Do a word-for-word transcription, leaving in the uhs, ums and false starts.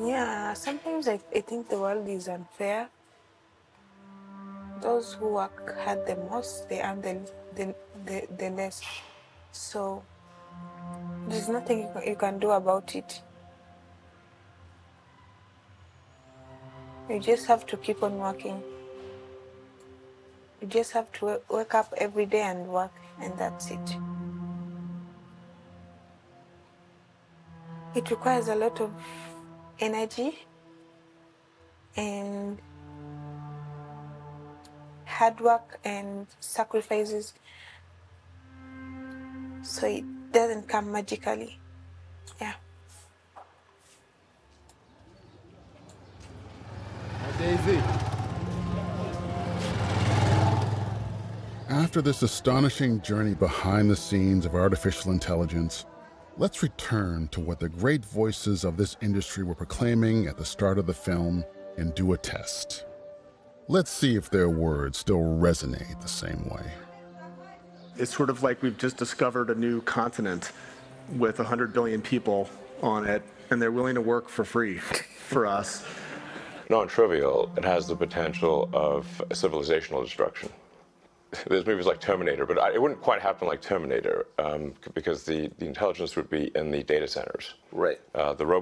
Yeah, sometimes I, I think the world is unfair. Those who work hard the most, they earn the, the, the, the less. So there's nothing you can, you can do about it. You just have to keep on working. You just have to wake up every day and work, and that's it. It requires a lot of energy and hard work and sacrifices. So it doesn't come magically. Yeah. Daisy. After this astonishing journey behind the scenes of artificial intelligence, let's return to what the great voices of this industry were proclaiming at the start of the film and do a test. Let's see if their words still resonate the same way. It's sort of like we've just discovered a new continent with one hundred billion people on it, and they're willing to work for free for us. Non-trivial, it has the potential of civilizational destruction. There's movies like Terminator, but I, it wouldn't quite happen like Terminator um, because the, the intelligence would be in the data centers. Right. Uh, the